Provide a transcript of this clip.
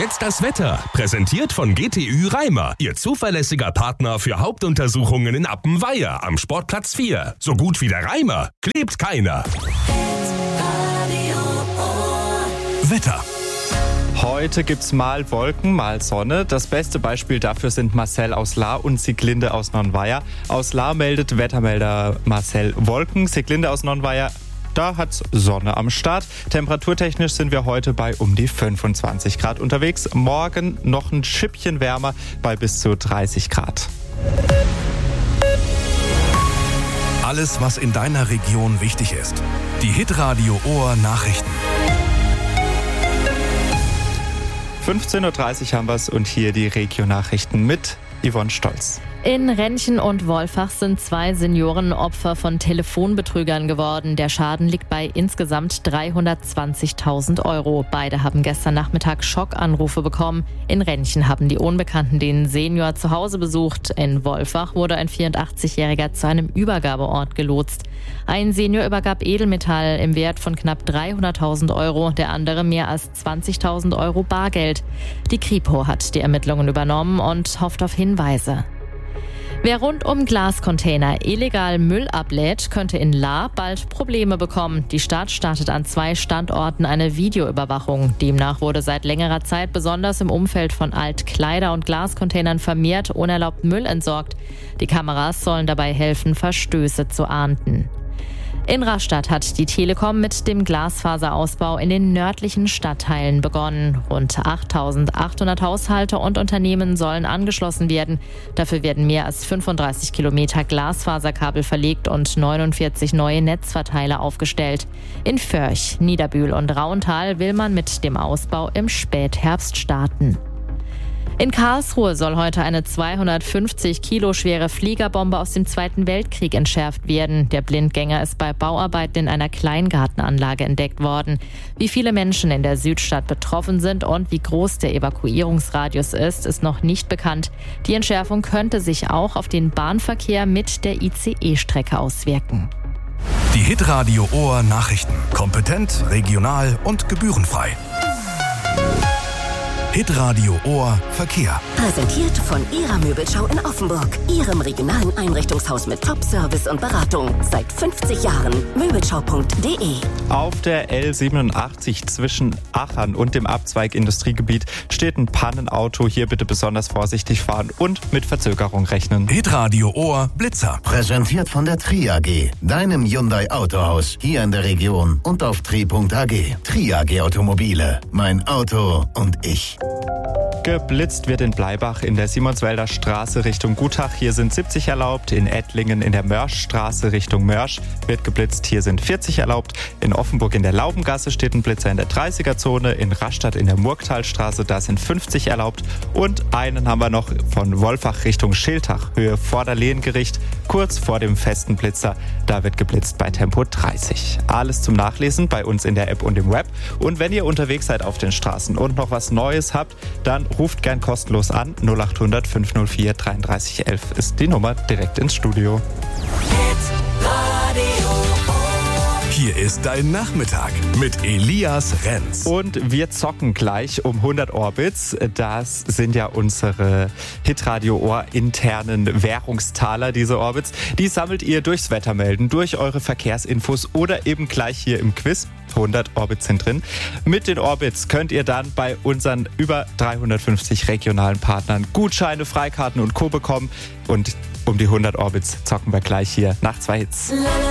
Jetzt das Wetter, präsentiert von GTÜ Reimer, Ihr zuverlässiger Partner für Hauptuntersuchungen in Appenweier am Sportplatz 4. So gut wie der Reimer klebt keiner. Wetter. Heute gibt's mal Wolken, mal Sonne. Das beste Beispiel dafür sind Marcel aus Lahr und Sieglinde aus Nonnweier. Aus Lahr meldet Wettermelder Marcel Wolken, Sieglinde aus Nonnweier, da hat's Sonne am Start. Temperaturtechnisch sind wir heute bei um die 25 Grad unterwegs. Morgen noch ein Schippchen wärmer bei bis zu 30 Grad. Alles, was in deiner Region wichtig ist. Die Hitradio Ohr Nachrichten. 15.30 Uhr haben wir's und hier die Regio-Nachrichten mit Yvonne Stolz. In Rentchen und Wolfach sind 2 Senioren Opfer von Telefonbetrügern geworden. Der Schaden liegt bei insgesamt 320.000 €. Beide haben gestern Nachmittag Schockanrufe bekommen. In Rentchen haben die Unbekannten den Senior zu Hause besucht. In Wolfach wurde ein 84-Jähriger zu einem Übergabeort gelotst. Ein Senior übergab Edelmetall im Wert von knapp 300.000 €, der andere mehr als 20.000 € Bargeld. Die Kripo hat die Ermittlungen übernommen und hofft auf Hinweise. Wer rund um Glascontainer illegal Müll ablädt, könnte in Lahr bald Probleme bekommen. Die Stadt startet an 2 Standorten eine Videoüberwachung. Demnach wurde seit längerer Zeit besonders im Umfeld von Altkleider- und Glascontainern vermehrt unerlaubten Müll entsorgt. Die Kameras sollen dabei helfen, Verstöße zu ahnden. In Rastatt hat die Telekom mit dem Glasfaserausbau in den nördlichen Stadtteilen begonnen. Rund 8.800 Haushalte und Unternehmen sollen angeschlossen werden. Dafür werden mehr als 35 Kilometer Glasfaserkabel verlegt und 49 neue Netzverteiler aufgestellt. In Vörch, Niederbühl und Rauental will man mit dem Ausbau im Spätherbst starten. In Karlsruhe soll heute eine 250 Kilo schwere Fliegerbombe aus dem Zweiten Weltkrieg entschärft werden. Der Blindgänger ist bei Bauarbeiten in einer Kleingartenanlage entdeckt worden. Wie viele Menschen in der Südstadt betroffen sind und wie groß der Evakuierungsradius ist noch nicht bekannt. Die Entschärfung könnte sich auch auf den Bahnverkehr mit der ICE-Strecke auswirken. Die Hitradio Ohr Nachrichten. Kompetent, regional und gebührenfrei. Hitradio Ohr Verkehr. Präsentiert von Ihrer Möbelschau in Offenburg. Ihrem regionalen Einrichtungshaus mit Top-Service und Beratung. Seit 50 Jahren. Möbelschau.de. Auf der L87 zwischen Achern und dem Abzweig Industriegebiet steht ein Pannenauto. Hier bitte besonders vorsichtig fahren und mit Verzögerung rechnen. Hitradio Ohr Blitzer. Präsentiert von der Tri AG, deinem Hyundai Autohaus, hier in der Region und auf tri.ag. Tri AG Automobile, mein Auto und ich. Geblitzt wird in Bleibach in der Simonswälder Straße Richtung Gutach. Hier sind 70 erlaubt. In Ettlingen in der Mörschstraße Richtung Mörsch wird geblitzt. Hier sind 40 erlaubt. In Offenburg in der Laubengasse steht ein Blitzer in der 30er-Zone. In Rastatt in der Murgtalstraße, da sind 50 erlaubt. Und einen haben wir noch von Wolfach Richtung Schiltach, Höhe Vorderlehengericht, kurz vor dem festen Blitzer. Da wird geblitzt bei Tempo 30. Alles zum Nachlesen bei uns in der App und im Web. Und wenn ihr unterwegs seid auf den Straßen und noch was Neues habt, dann ruft gern kostenlos an. 0800 504 3311 ist die Nummer direkt ins Studio. Hier ist dein Nachmittag mit Elias Renz. Und wir zocken gleich um 100 Orbits. Das sind ja unsere Hitradio Ohr internen Währungstaler, diese Orbits. Die sammelt ihr durchs Wettermelden, durch eure Verkehrsinfos oder eben gleich hier im Quiz. 100 Orbits sind drin. Mit den Orbits könnt ihr dann bei unseren über 350 regionalen Partnern Gutscheine, Freikarten und Co. bekommen. Und um die 100 Orbits zocken wir gleich hier nach 2 Hits.